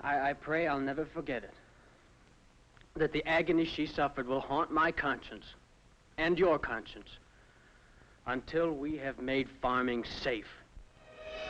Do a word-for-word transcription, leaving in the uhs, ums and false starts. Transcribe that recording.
I, I pray I'll never forget it. That the agony she suffered will haunt my conscience and your conscience until we have made farming safe.